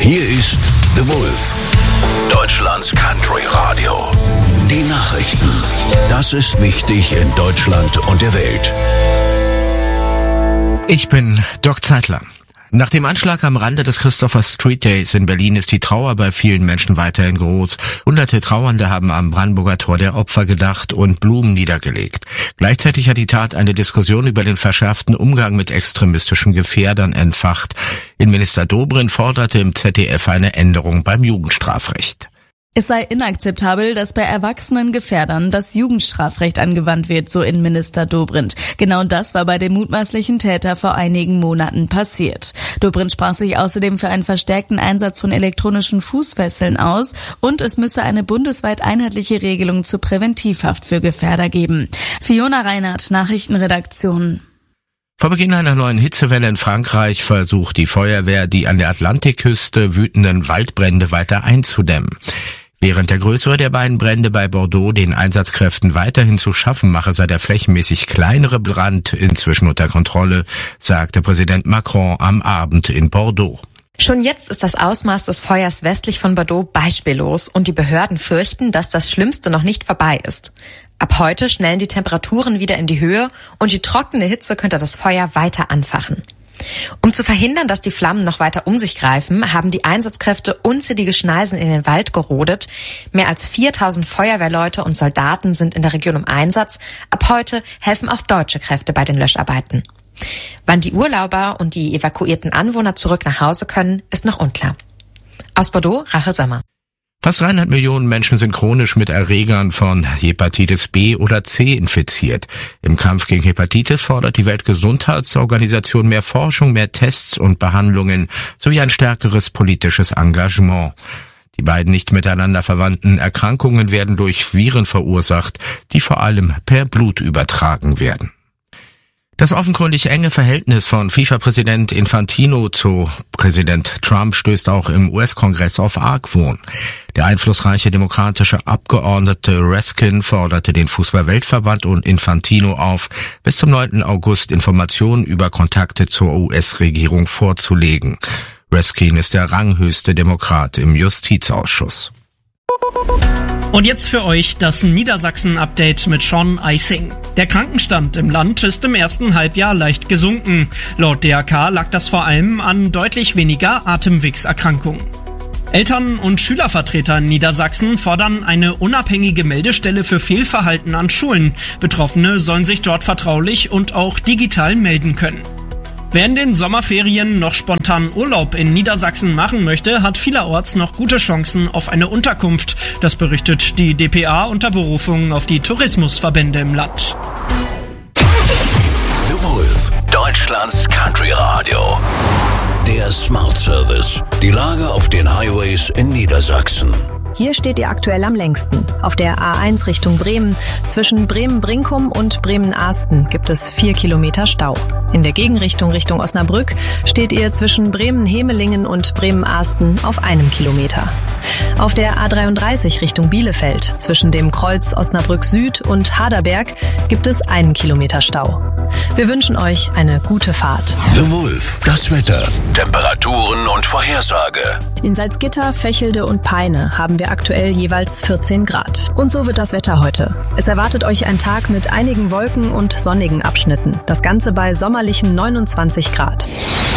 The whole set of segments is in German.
Hier ist The Wolf, Deutschlands Country Radio. Die Nachrichten. Das ist wichtig in Deutschland und der Welt. Ich bin Doc Zeitler. Nach dem Anschlag am Rande des Christopher Street Days in Berlin ist die Trauer bei vielen Menschen weiterhin groß. Hunderte Trauernde haben am Brandenburger Tor der Opfer gedacht und Blumen niedergelegt. Gleichzeitig hat die Tat eine Diskussion über den verschärften Umgang mit extremistischen Gefährdern entfacht. Innenminister Dobrindt forderte im ZDF eine Änderung beim Jugendstrafrecht. Es sei inakzeptabel, dass bei erwachsenen Gefährdern das Jugendstrafrecht angewandt wird, so Innenminister Dobrindt. Genau das war bei dem mutmaßlichen Täter vor einigen Monaten passiert. Dobrindt sprach sich außerdem für einen verstärkten Einsatz von elektronischen Fußfesseln aus und es müsse eine bundesweit einheitliche Regelung zur Präventivhaft für Gefährder geben. Fiona Reinhardt, Nachrichtenredaktion. Vor Beginn einer neuen Hitzewelle in Frankreich versucht die Feuerwehr, die an der Atlantikküste wütenden Waldbrände weiter einzudämmen. Während der größere der beiden Brände bei Bordeaux den Einsatzkräften weiterhin zu schaffen mache, sei der flächenmäßig kleinere Brand inzwischen unter Kontrolle, sagte Präsident Macron am Abend in Bordeaux. Schon jetzt ist das Ausmaß des Feuers westlich von Bordeaux beispiellos und die Behörden fürchten, dass das Schlimmste noch nicht vorbei ist. Ab heute schnellen die Temperaturen wieder in die Höhe und die trockene Hitze könnte das Feuer weiter anfachen. Um zu verhindern, dass die Flammen noch weiter um sich greifen, haben die Einsatzkräfte unzählige Schneisen in den Wald gerodet. Mehr als 4000 Feuerwehrleute und Soldaten sind in der Region im Einsatz. Ab heute helfen auch deutsche Kräfte bei den Löscharbeiten. Wann die Urlauber und die evakuierten Anwohner zurück nach Hause können, ist noch unklar. Aus Bordeaux, Rachel Sommer. Fast 300 Millionen Menschen sind chronisch mit Erregern von Hepatitis B oder C infiziert. Im Kampf gegen Hepatitis fordert die Weltgesundheitsorganisation mehr Forschung, mehr Tests und Behandlungen sowie ein stärkeres politisches Engagement. Die beiden nicht miteinander verwandten Erkrankungen werden durch Viren verursacht, die vor allem per Blut übertragen werden. Das offenkundig enge Verhältnis von FIFA-Präsident Infantino zu Präsident Trump stößt auch im US-Kongress auf Argwohn. Der einflussreiche demokratische Abgeordnete Raskin forderte den Fußball-Weltverband und Infantino auf, bis zum 9. August Informationen über Kontakte zur US-Regierung vorzulegen. Raskin ist der ranghöchste Demokrat im Justizausschuss. Und jetzt für euch das Niedersachsen-Update mit Sean Eising. Der Krankenstand im Land ist im ersten Halbjahr leicht gesunken. Laut DRK lag das vor allem an deutlich weniger Atemwegserkrankungen. Eltern- und Schülervertreter in Niedersachsen fordern eine unabhängige Meldestelle für Fehlverhalten an Schulen. Betroffene sollen sich dort vertraulich und auch digital melden können. Wer in den Sommerferien noch spontan Urlaub in Niedersachsen machen möchte, hat vielerorts noch gute Chancen auf eine Unterkunft. Das berichtet die dpa unter Berufung auf die Tourismusverbände im Land. The Wolf, Deutschlands Country Radio. Der Smart Service. Die Lage auf den Highways in Niedersachsen. Hier steht ihr aktuell am längsten. Auf der A1 Richtung Bremen. Zwischen Bremen-Brinkum und Bremen-Ahsten gibt es 4 Kilometer Stau. In der Gegenrichtung Richtung Osnabrück steht ihr zwischen Bremen-Hemelingen und Bremen-Ahsten auf 1 Kilometer. Auf der A33 Richtung Bielefeld zwischen dem Kreuz Osnabrück Süd und Haderberg gibt es 1 Kilometer Stau. Wir wünschen euch eine gute Fahrt. The Wolf, das Wetter, Temperaturen und Vorhersage. In Salzgitter, Vechelde und Peine haben wir aktuell jeweils 14 Grad. Und so wird das Wetter heute. Es erwartet euch ein Tag mit einigen Wolken und sonnigen Abschnitten. Das Ganze bei sommerlichen 29 Grad.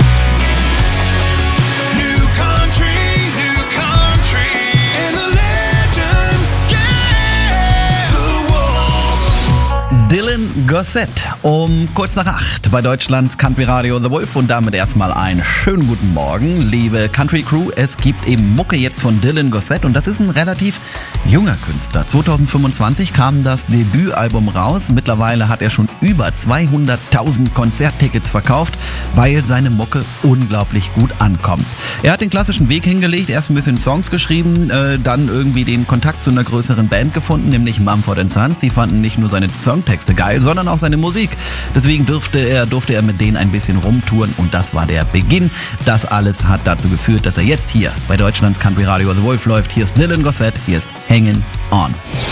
Dylan Gossett um kurz nach 8 bei Deutschlands Country Radio The Wolf und damit erstmal einen schönen guten Morgen, liebe Country Crew. Es gibt eben Mucke jetzt von Dylan Gossett und das ist ein relativ junger Künstler. 2025 kam das Debütalbum raus. Mittlerweile hat er schon über 200.000 Konzerttickets verkauft, weil seine Mucke unglaublich gut ankommt. Er hat den klassischen Weg hingelegt, erst ein bisschen Songs geschrieben, dann irgendwie den Kontakt zu einer größeren Band gefunden, nämlich Mumford & Sons. Die fanden nicht nur seine Songtexte geil, sondern auch seine Musik. Deswegen durfte er mit denen ein bisschen rumtouren und das war der Beginn. Das alles hat dazu geführt, dass er jetzt hier bei Deutschlands Country Radio The Wolf läuft. Hier ist Dylan Gossett, hier ist Hangin' On.